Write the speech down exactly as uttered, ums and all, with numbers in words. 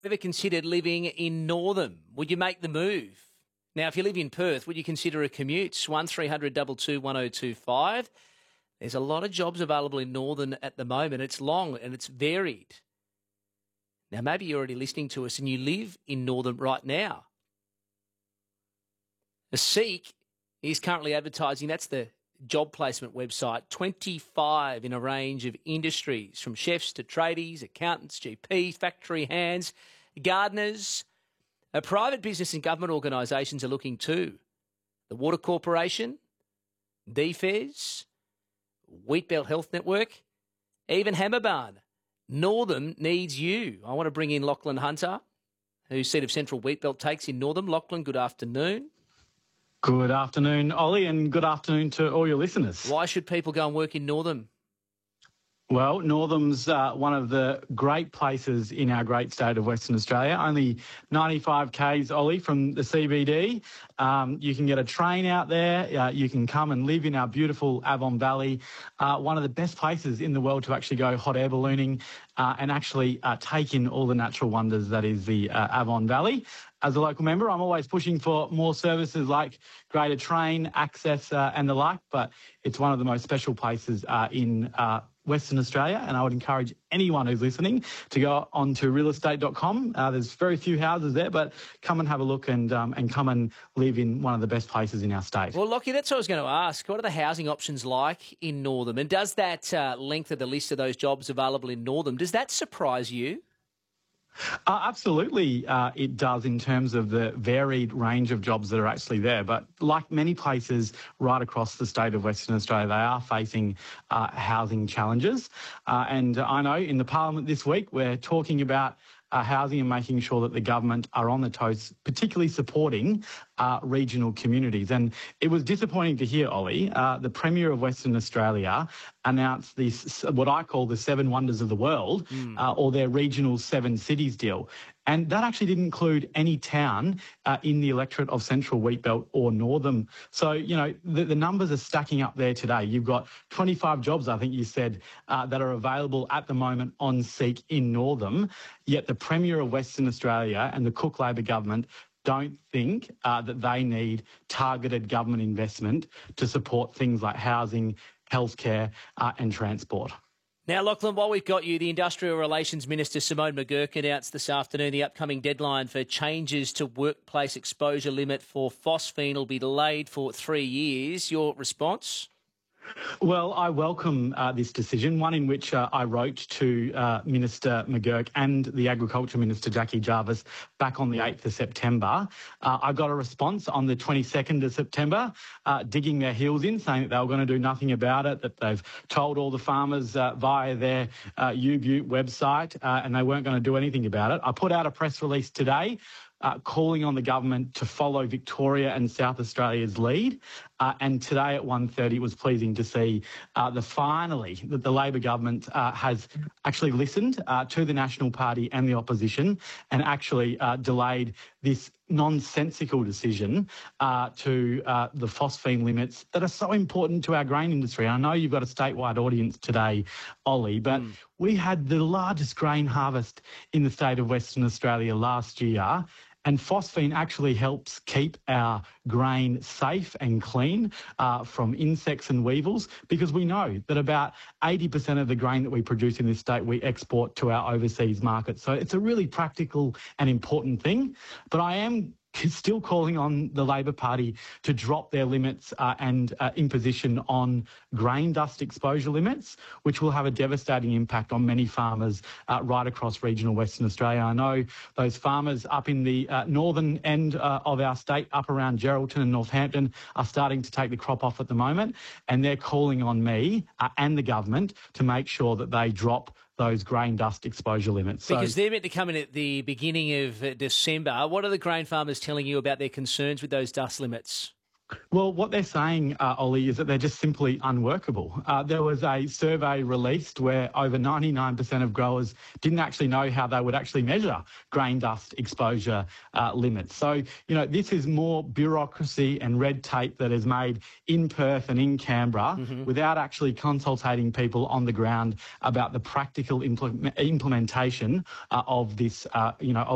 Ever considered living in Northam? Would you make the move? Now, if you live in Perth, would you consider a commute? one three hundred two two one oh two five. There's a lot of jobs available in Northern at the moment. It's long and it's varied. Now, maybe you're already listening to us and you live in Northern right now. The Seek is currently advertising, that's the job placement website, twenty-five in a range of industries, from chefs to tradies, accountants, G Ps, factory hands, gardeners. Uh, private business and government organisations are looking too. The Water Corporation, D F E S, Wheatbelt Health Network, even Hammerbarn. Northam needs you. I want to bring in Lachlan Hunter, whose seat of Central Wheatbelt takes in Northam. Lachlan, good afternoon. Good afternoon, Ollie, and good afternoon to all your listeners. Why should people go and work in Northam? Well, Northam's uh, one of the great places in our great state of Western Australia. Only ninety-five kays, Ollie, from the C B D. Um, you can get a train out there. Uh, you can come and live in our beautiful Avon Valley, uh, one of the best places in the world to actually go hot air ballooning uh, and actually uh, take in all the natural wonders that is the uh, Avon Valley. As a local member, I'm always pushing for more services like greater train access uh, and the like, but it's one of the most special places uh, in uh, Western Australia, and I would encourage anyone who's listening to go on to real estate dot com. Uh, there's very few houses there, but come and have a look and um, and come and live in one of the best places in our state. Well, Lockie, that's what I was going to ask. What are the housing options like in Northam? And does that uh, length of the list of those jobs available in Northam, does that surprise you? Uh, absolutely, uh, it does in terms of the varied range of jobs that are actually there. But like many places right across the state of Western Australia, they are facing uh, housing challenges. Uh, and I know in the Parliament this week, we're talking about uh, housing and making sure that the government are on the toes, particularly supporting uh, regional communities. And it was disappointing to hear, Ollie, uh, the Premier of Western Australia announced this, what I call the Seven Wonders of the World, mm. uh, or their regional Seven Cities deal. And that actually didn't include any town uh, in the electorate of Central Wheatbelt or Northam. So, you know, the, the numbers are stacking up there today. You've got twenty-five jobs, I think you said, uh, that are available at the moment on Seek in Northam, yet the Premier of Western Australia and the Cook Labor government don't think uh, that they need targeted government investment to support things like housing, healthcare uh, and transport. Now, Lachlan, while we've got you, the Industrial Relations Minister Simone McGurk announced this afternoon the upcoming deadline for changes to workplace exposure limit for phosphine will be delayed for three years. Your response? Well, I welcome uh, this decision, one in which uh, I wrote to uh, Minister McGurk and the Agriculture Minister Jackie Jarvis back on the eighth of September. Uh, I got a response on the twenty-second of September, uh, digging their heels in, saying that they were going to do nothing about it, that they've told all the farmers uh, via their uh, U B U T website uh, and they weren't going to do anything about it. I put out a press release today Uh, calling on the government to follow Victoria and South Australia's lead. Uh, and today at one thirty, it was pleasing to see uh, the finally that the Labor government uh, has actually listened uh, to the National Party and the opposition and actually uh, delayed this nonsensical decision uh, to uh, the phosphine limits that are so important to our grain industry. I know you've got a statewide audience today, Ollie, but mm. we had the largest grain harvest in the state of Western Australia last year. And phosphine actually helps keep our grain safe and clean uh, from insects and weevils, because we know that about eighty percent of the grain that we produce in this state we export to our overseas markets. So it's a really practical and important thing. But I am still calling on the Labor Party to drop their limits uh, and uh, imposition on grain dust exposure limits, which will have a devastating impact on many farmers uh, right across regional Western Australia. I know those farmers up in the uh, northern end uh, of our state, up around Geraldton and Northampton, are starting to take the crop off at the moment, and they're calling on me uh, and the government to make sure that they drop those grain dust exposure limits. Because so, they're meant to come in at the beginning of December. What are the grain farmers telling you about their concerns with those dust limits? Well, what they're saying, uh, Ollie, is that they're just simply unworkable. Uh, there was a survey released where over ninety-nine percent of growers didn't actually know how they would actually measure grain dust exposure uh, limits. So, you know, this is more bureaucracy and red tape that is made in Perth and in Canberra mm-hmm. without actually consultating people on the ground about the practical implement- implementation uh, of this, uh, you know, of